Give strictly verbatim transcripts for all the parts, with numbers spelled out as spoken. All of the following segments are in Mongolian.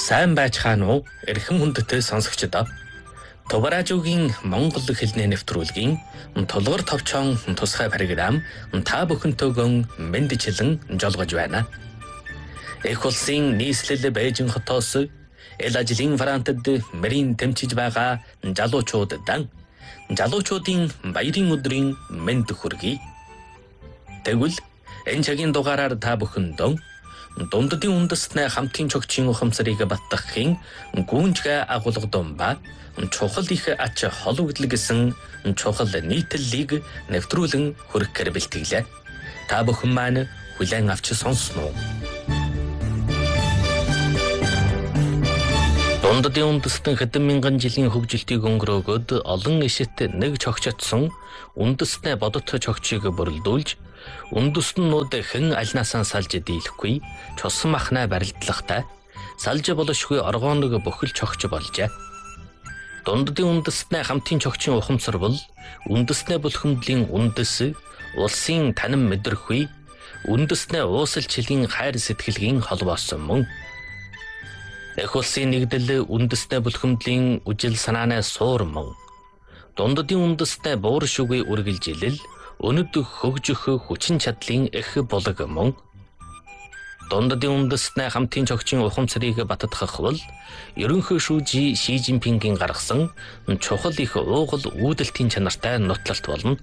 Сайн байцгаана уу? Эрхэм хүндтэй сонсогчдоо. Товаражуугийн Монгол хэлний нэвтрүүлгийн тулгуур товчон тусгай програм та бүхэнтэйгөө мэндчилэн жолгож байна. Эх улсын нийслэл Бээжин хотоос эл ажлын варантад мэрийн тэмчиж байгаа залуучуудан залуучуудын баярын өдрийн мэнд хүргэе. Тэгвэл энэ цагийн дугаараар та бүхэндөө Дундадын үндэстнээ хамтын чогчийн ухамсарыг баттгахын гүнжгэ агуулгадун ба чухал их ач холбогдол гэсэн чухал нийтлэлийг нэвтрүүлэн хүргэхээр бэлтгэлээ. Та бүхэн маань хүлээн авч сонсноо. Дундадын үндэстэн хэдэн мянган жилийн хөгжилтийг өнгөрөөгөөд олон ишит нэг чогчотсон үндэстнээ бодот чогчийг бүрэлдүүлж үндэстнүүд хэн альнаасаа салж дийлэхгүй чусан махнаа барилдлахтай салж болошгүй оргооног бүхэл чогч болжээ. Дундадын үндэстнээ хамтын чогчийн ухамсар бол үндэстнээ бүлхэмдлийн үндэс улсын танин мэдрэхгүй үндэстнээ уусал чилийн хайр сэтгэлгийн холбоосон мөн. Эх улсын нэгдэл үндэстнээ бүлхэмдлийн үжил санаанаа суур мөн. Дундадын үндэстнээ буур шүгэ үргэлжилэл өнөд хөгжих хүчин чадлын эх болог мөн. Дундадын үндэстнээ хамтын чогчийн ухамсарыг баттгах бол ерөнхий шүүжи Ши Жинпингийн гаргасан чухал их уугал үүдэлтийн чанартай нотлолт болно.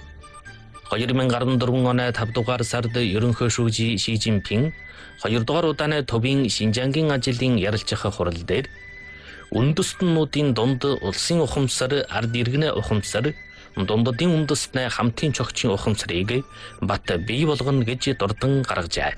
две тысячи двадцать четыре оны тавь дугаар сард ерөнхий шүүжи Ши Жинпин хоёр дугаар удааны төвийн Шинжангийн ажлын ярилцах хурал дээр үндэстнүүдийн дунд улсын ухамсар, ард иргэнэ ухамсар, дундадын үндэстнээ хамтын чогчийн ухамсарыг бат бий болгоно гэж дурдан гаргажээ.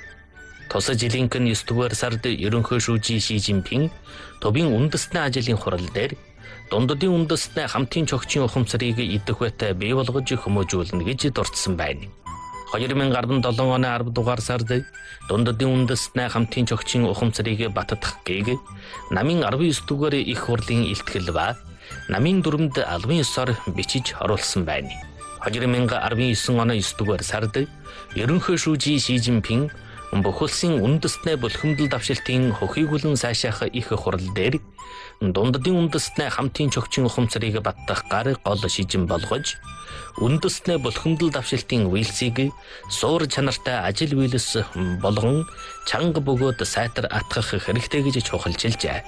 Тус жилийн девять дугаар сард ерөнхий шүүжи Ши Жинпин төвийн үндэстний ажлын хурал дээр дундадын үндэстнээ хамтын чогчийн ухамсарыг идэх байтай бий болгож хүмүүжүүлнэ гэж дурдсан байна. две тысячи десять оны десять дугаар сард дундадын үндэстнээ хамтын чогчийн ухамсарыг баттгах гийг намын девять дугаар их хурлын илтгэл ба намын дүрмд албан ёсоор бичиж оруулсан байна. две тысячи девять оны девять дугаар сард ерөнхий шүүжи Ши Жинпин бүх улсын үндэстнээ бүлхэмдэл давшилтын хөхийгүүлэн сайшаах их хурал дээр дундадын үндэстнээ хамтын чогчийн ухамсарыг баттгахаар гол шижин болгож үндэстнээ бүлхэмдэл давшилтын үйлсийг суур чанартай ажил үйлс болгон чанга бөгөөд сайтар атгах хэрэгтэй гэж чухалчилжээ.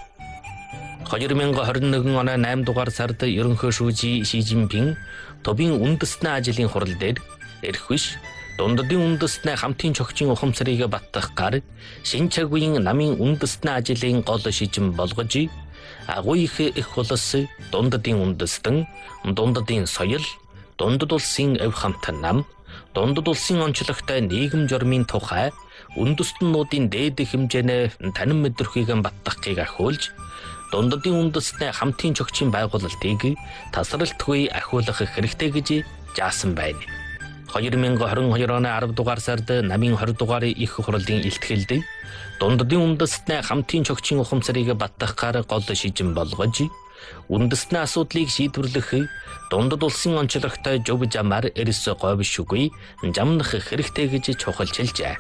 две тысячи двадцать один оны восемь дугаар сард ерөнхий шүүжи Ши Жинпин төвийн үндэстний ажлын хурал дээр эрх биш дундадын үндэстнээ хамтын чогчийн ухамсарыг баттгахаар шинэ цаг үеийн намын үндэстний ажлын гол шижин болгож агуу их их улс дундадын үндэстэн, дундадын соёл, дундад улсын өв хамт нам, дундад улсын онцлогтой нийгэм журмын тухай үндэстнүүдийн дээд хэмжээний танин мэдрэмжийг баттгахыг ахиулж дундадын үндэстнээ хамтын чогчийн байгуулалтыг тасралтгүй ахиулах хэрэгтэй гэж заасан байна. две тысячи двадцать два оны десять дугаар сард намын двадцать дугаар их хурлын илтгэлд дундадын үндэстнээ хамтын чогчийн ухамсарыг баттгахаар гол шижин болгож үндэстний асуудлыг шийдвэрлэх дундад улсын онцлогтой жуг жамаар эрс говьшгүй жамнах хэрэгтэй гэж чухалчилжээ.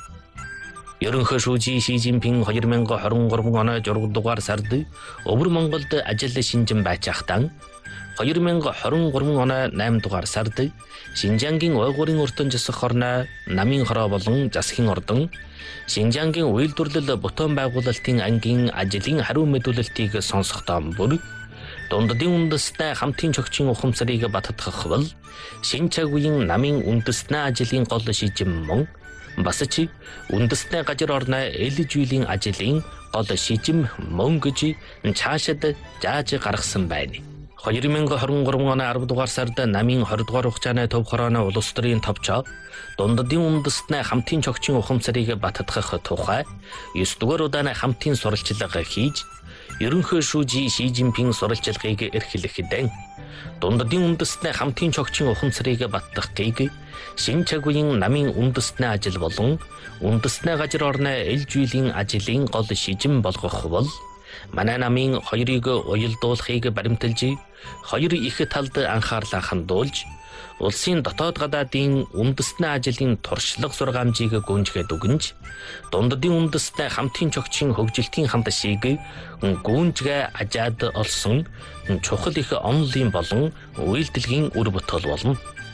Ерөнхий шүүжи Ши Жинпин две тысячи двадцать три оны зураг дугаар сард Өвөр Монголд ажил шинжин байцаахтан две тысячи двадцать три оны восемь дугаар сард Шинжангийн ойгуурын өртөн засах орны намын хороо болон засгийн ордон Шинжангийн үйлдвэрлэл бутуун байгуулалтын ангийн ажлын хариу мэдүүлэлтийг сонсохдоо бүр дундадын үндэстнээ хамтын чогчийн ухамсарыг баттгах бол шинэ цаг үеийн намын үндэстний ажлын гол шижин мөн бас ч үндэстний газар орны эл жүйлийн ажлын гол шижин мөн гэж цаашид зааж гаргасан байна. две тысячи двадцать три оны десять дугаар сард намын двадцать дугаар хугацааны төв хорооны улс төрийн товчоо дундадын үндэстнээ хамтын чогчийн ухамсарыг баттгах тухай девять дугаар удааны хамтын сурвалжлага хийж ерөнхий шүүжи Ши Жинпин сурвалжлагыг эрхлэхдээ дундадын үндэстнээ хамтын чогчийн ухамсарыг баттгахыг шинэ цаг үеийн намын үндэстний ажил болон үндэстний газар орны эл жүйлийн ажлын гол шижин болгох бол Манай намын хоёрыг уялдуулахыг баримталж, хоёр их талд анхаарлаа хандуулж, улсын дотоод гадаадын үндэстний ажлын туршлага сургаамжийг гүнжгээд өгнж, дунддын үндэстний хамтын чогчийн хөгжилтийн хандшийг гүнжгээ ажаад олсон чухал их онолын болон үйлдэлгийн үр бүтэл болно.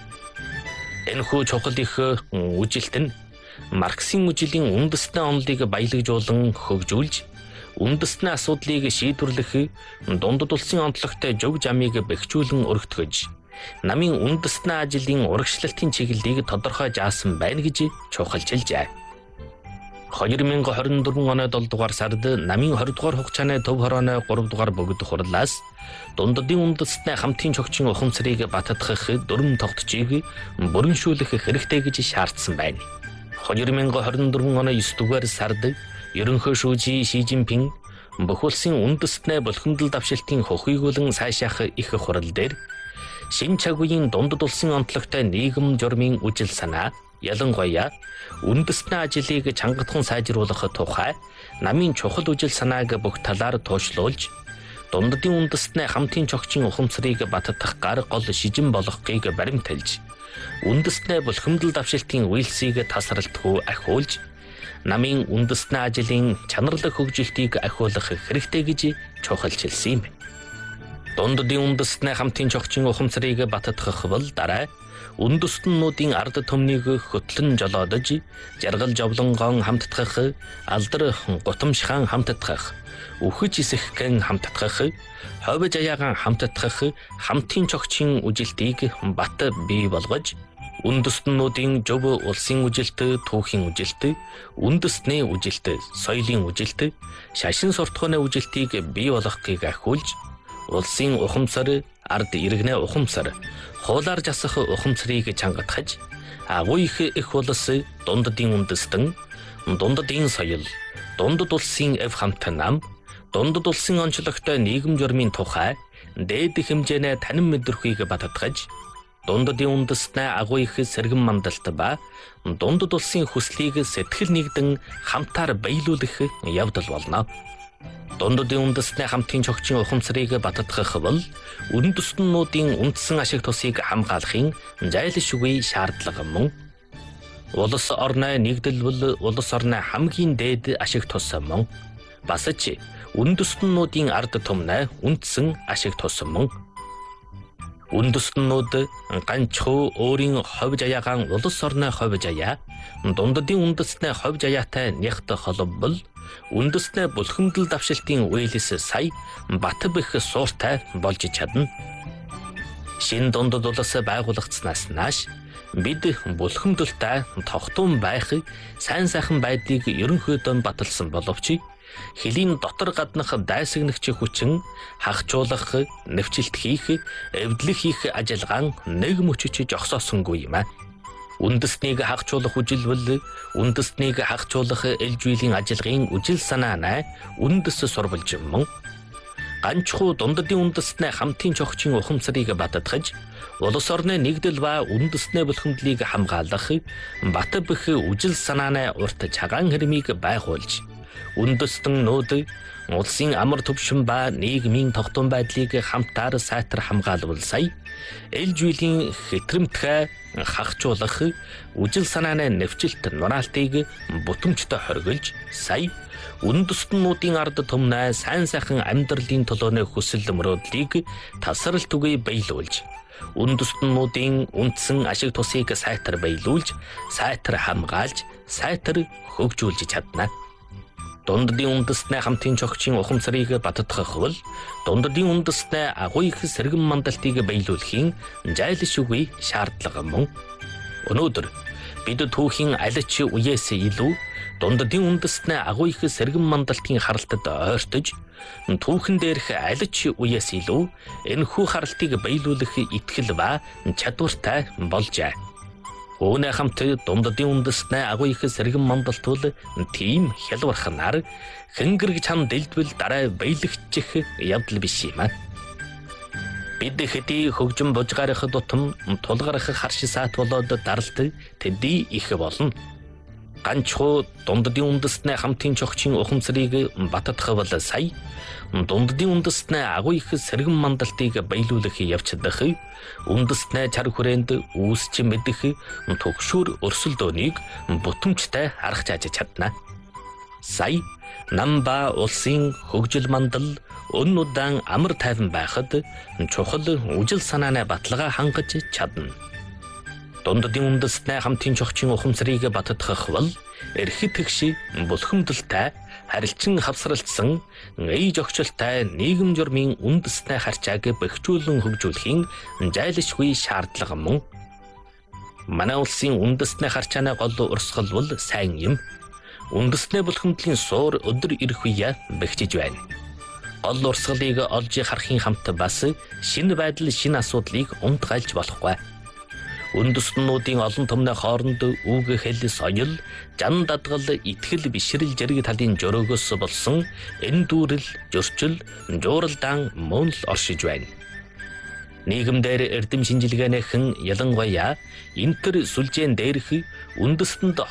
Энэхүү чухал их үжилт нь Марксийн үжилийн үндэстний онолыг баялагжуулан хөгжүүлж, үндэстний асуудлыг шийдвэрлэх дундад улсын онцлогтой зөв замыг бэхжүүлэн өргөтгөж, намын үндэстний ажлын урагшлалтын чиглэлийг тодорхой заасан байна гэж чухалчилжээ. хоёр мянга хорин дөрвөн оны долоо дугаар сард намын двадцать дугаар хугацааны төв хорооны гурав дугаар богд хурлаас дунддын үндэстний хамтын чогчийн ухамсарыг баттгах дөрвөн тогтцыг бүрэншүүлэх хэрэгтэй гэж шаардсан байна. хоёр мянга хорин дөрвөн оны девять дугаар сард ерөнхий шүүжи Ши Жинпин бүх улсын үндэстний булхимдал давшилтын хөхийгүүлэн сайшаах их хурал дээр шин цаг үеийн дундад улсын онцлогтой нийгэм журмын үжил санаа, ялангуяа үндэстний ажлыг чангатхан сайжруулах тухай намын чухал үжил санааг бүх талаар туушлуулж, дунддын үндэстний хамтын чогчийн ухамсарыг баттгах гар гол шижин болгохыг баримталж, үндэстний булхимдал давшилтын үйлсийг тасралтгүй ахиулж, намын үндэстний ажлын чанарлаг хөгжилтийг ахиулах хэрэгтэй гэж чухалчилсан юм. Дунддын үндэстний хамтын чогчийн ухамсарыг баттгах бол дараа үндэстнүүдийн ард түмнийг хөтлөн жолоодож, жаргал жовлонгон хамтдах, алдар гутамшхан хамтдах, үхэж исэхгэн хамтдах, ховж аяагаан хамтдах хамтын чогчийн үжилтийг бат бий болгож, үндэстнүүдийн зөв улсын үжилт, түүхийн үжилт, үндэстний үжилт, соёлын үжилт, шашин суртахууны үжилтийг бий болгохыг ахиулж, улсын ухамсар, ард иргэнэ ухамсар, хуулаар жасах ухамсарыг чангатгаж, агуу их их улс, дунддын үндэстэн, дунддын соёл, дундад улсын эв хамт нам, дундад улсын онцлогтой нийгэм журмын тухай дээд хэмжээний танин мэдрэмжийг баттгаж, дунддын үндэстний агуу их сэргэн мандалт ба дундад улсын хүслийг сэтгэл нэгдэн хамтаар баялуулах явдал болно. Дунддын үндэстний хамтын чогчийн ухамсарыг баттгах бол үндэстнүүдийн үндсэн ашиг тусыг хамгаалахын зайлшгүй шаардлага мөн. Улс орны нэгдэл бол улс орны хамгийн дээд ашиг тус мөн. Бас ч үндэстнүүдийн ард түмний үндсэн ашиг тус мөн. Үндэстнүүд ганцхан өөрийн ховж аяагаан улс орны ховж аяа, дунддын үндэстний ховж аяатай нягт холбол үндэстний булхимдал давшилтын үйлс сая бат бэх сууртай болж чадна. Шинэ дундад улс байгуулагдсанаас нааш бид булхимдалтай тогтун байх, сайн сайхан байдлыг ерөнхийдөө баталсан боловч хэлийн дотор гаднах дайсагнагч хүчин хахжуулах, нэвчилт хийх, эвдлэх хийх ажиллагаан нэг мөчөж жогсоосонгүй юм а. Үндэстнийг хахжуулах үжилбэл үндэстнийг хахжуулах элжүйлийн ажиллагын үжил санаанаа үндэс сурвалж мөн. Ганцхан дунддын үндэстний хамтын чогчийн ухамсарыг баттгаж, улс орны нэгдэл ба үндэстний булхимдлыг хамгаалах, бат бэх үжил санаанаа урт цагаан хэрмийг байгуулж, үндэстнүүд улсын амар төвшин ба нийгмийн тогтун байдлыг хамтаар сайтар хамгаалвал сая элжүйлийн хэтрэмтгэ хахжуулах, үжил санааны нэвчилт нураалтыг бүтэмжтэй хоригдж, сая үндэстнүүдийн ард түмнээ сайн сайхан амьдралын төлөөний хүсэл мөрөөдлийг тасралт үгүй баялуулж, үндэстнүүдийн үндсэн ашиг тусыг сайтар баялуулж, сайтар хамгаалж, сайтар хөгжүүлж чадна. Дунддын үндэстний хамтын чогчийн ухамсарыг баттгах бол дунддын үндэстний агуу их сэргэн мандалтыг баялуулахын зайлшгүй шаардлага мөн. Өнөөдөр бид түүхийн аль ч үеэс илүү дунддын үндэстний агуу их сэргэн мандалтын харалтад ойртож, түүхэн дээрх аль ч үеэс илүү энэхүү харалтыг баялуулах итгэл ба чадвартай болжээ. Үүний хамт дунддын үндэстний агуу их сэргэн мандалт бол тийм хялбарханаар хөнгөрг чам дэлдвэл дараа баялагчих явдал биш юм а. Бид хэдий хөгжим бужгаарах дутам тулгарах харш саат болоод даралт тэдий их болно. ганцхуу дунддын үндэстнээ хамтын чогчийн ухамсарыг баттгах бол сая дунддын үндэстнээ агуу их сэргэн мандалтыг баялуулах явцдах үндэстнээ чар хүрээнд үүсч мэдэх төгшүүр өрсөлдөөнийг бүтэмжтэй арга зааж чадна. Сая намба улсын хөгжил мандал өн удаан амар тайван байхад чухал үжил санааны баталгаа хангаж чадна. Дунддын үндэстнээ хамтын чогчийн ухамсарыг баттгах бол эрхит тэгш булхамдалтай харилцан хавсралцсан ээж огчлтай нийгэм журмын үндэстнээ харьцааг бэхжүүлэн хөгжүүлэхийн зайлшгүй шаардлага мөн. Манай улсын үндэстнээ харьцааны гол урсгал бол сайн юм. Үндэстнээ булхамдлын суур өдөр ирэх үе бэхжиж байна. Гол урсгалыг олж харахын хамт бас шинэ байдал шинэ асуудлыг унтгайлж болохгүй. Үндэстнүүдийн олон түмний хооронд үг хэл соёл, жан дадгал, итгэл, бишрэл зэрэг талын жөрөөгөөс болсон энэ дүүрэл, зөрчил, жууралдаан мөн л оршиж байна. Нийгэмдэр эрдэм шинжилгээнийхэн ялангуяа энтер сүлжээн дээрх үндэстэнд